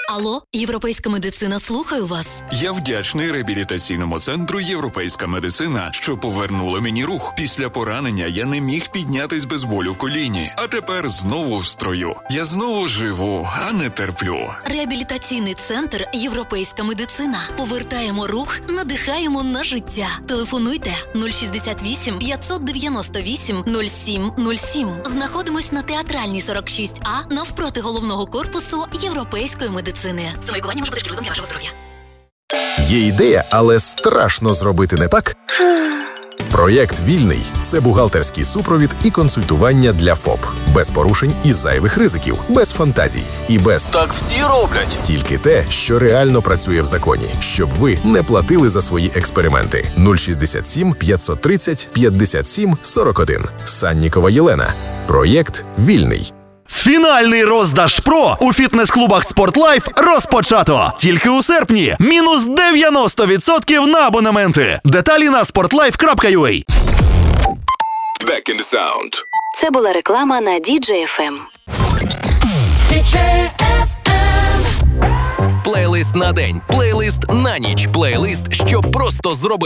Алло, європейська медицина, слухаю вас. Я вдячний реабілітаційному центру «Європейська медицина», що повернула мені рух. Після поранення я не міг піднятись без болю в коліні, а тепер знову в строю. Я знову живу, а не терплю. Реабілітаційний центр «Європейська медицина». Повертаємо рух, надихаємо на життя. Телефонуйте 068 598 0707. Знаходимось на Театральній 46А навпроти головного корпусу Європейської медицини. Самолікування може бути шкідливим для вашого здоров'я. Є ідея, але страшно зробити не так? Проєкт «Вільний» – це бухгалтерський супровід і консультування для ФОП. Без порушень і зайвих ризиків, без фантазій і без Так всі роблять. тільки те, що реально працює в законі, щоб ви не платили за свої експерименти. 067 530 57 41. Саннікова Єлена. Проєкт «Вільний». Фінальний роздаж ПРО у фітнес-клубах «Спортлайф» розпочато. Тільки у серпні. Мінус 90% на абонементи. Деталі на sportlife.ua. Back in the sound. Це була реклама на DJ-FM. Плейлист на день, плейлист на ніч, плейлист, щоб просто зробити